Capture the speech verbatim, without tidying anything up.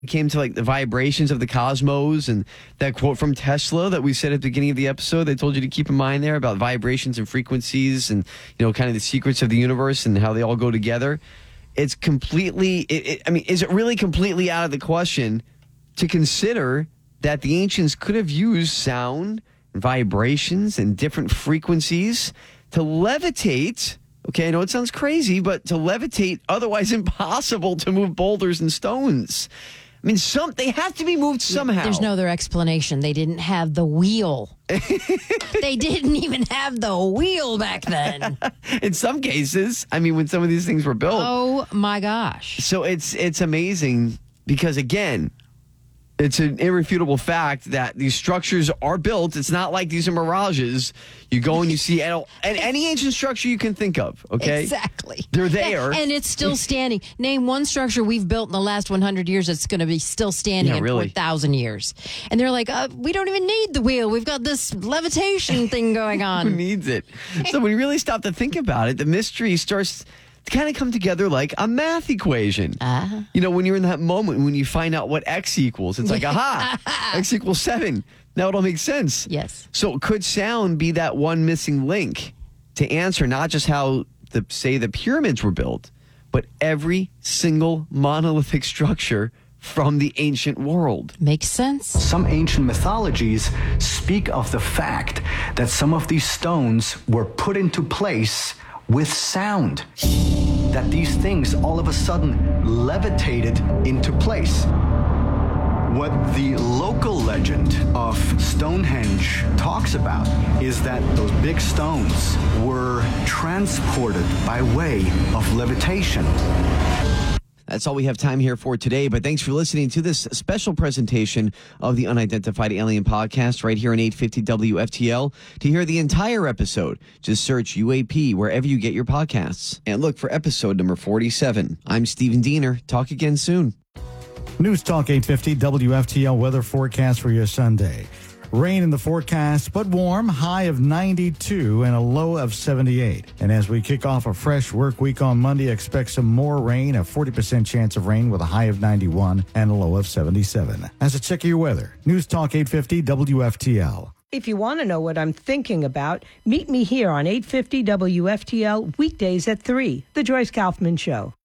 It came to like the vibrations of the cosmos and that quote from Tesla that we said at the beginning of the episode. They told you to keep in mind there about vibrations and frequencies and, you know, kind of the secrets of the universe and how they all go together. It's completely, it, it, I mean, is it really completely out of the question to consider that the ancients could have used sound, vibrations, and different frequencies to levitate? Okay, I know it sounds crazy, but to levitate otherwise impossible to move boulders and stones. I mean, some they have to be moved somehow. There's no other explanation. They didn't have the wheel. They didn't even have the wheel back then. In some cases, I mean, when some of these things were built. Oh, my gosh. So it's it's amazing because, again, it's an irrefutable fact that these structures are built. It's not like these are mirages. You go and you see and any ancient structure you can think of, okay? Exactly. They're there. And it's still standing. Name one structure we've built in the last one hundred years that's going to be still standing Yeah, in really. four thousand years. And they're like, uh, we don't even need the wheel. We've got this levitation thing going Who on. needs it? So when you really stop to think about it, the mystery starts to kind of come together like a math equation. Uh-huh. You know, when you're in that moment, when you find out what x equals, it's like, aha, x equals seven. Now it all makes sense. Yes. So could sound be that one missing link to answer not just how, the say, the pyramids were built, but every single monolithic structure from the ancient world? Makes sense. Some ancient mythologies speak of the fact that some of these stones were put into place with sound, that these things all of a sudden levitated into place. What the local legend of Stonehenge talks about is that those big stones were transported by way of levitation. That's all we have time here for today, but thanks for listening to this special presentation of the Unidentified Alien Podcast right here on eight fifty W F T L. To hear the entire episode, just search U A P wherever you get your podcasts. And look for episode number forty-seven. I'm Stephen Diener. Talk again soon. News Talk eight fifty W F T L weather forecast for your Sunday. Rain in the forecast, but warm, high of ninety-two and a low of seventy-eight. And as we kick off a fresh work week on Monday, expect some more rain, a forty percent chance of rain with a high of ninety-one and a low of seventy-seven. As a check of your weather, News Talk eight fifty W F T L. If you want to know what I'm thinking about, meet me here on eight fifty W F T L weekdays at three, The Joyce Kaufman Show.